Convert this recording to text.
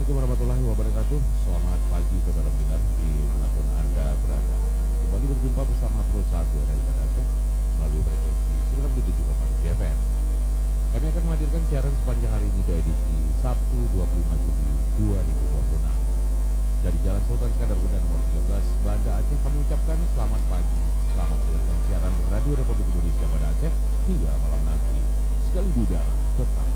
Assalamualaikum warahmatullahi wabarakatuh. Selamat pagi saudara pendengar dimanapun Anda berada. Kembali berjumpa bersama Pro 1 dari Aceh melalui frekuensi 97,4 FM. Kami akan menghadirkan siaran sepanjang hari ini di edisi Sabtu 25 Juli 2026. Dari Jalan Sultan Skandar-Bunda nomor 13, Banda Aceh, kami ucapkan selamat pagi, selamat menjalankan siaran Radio Republik Indonesia pada Aceh hingga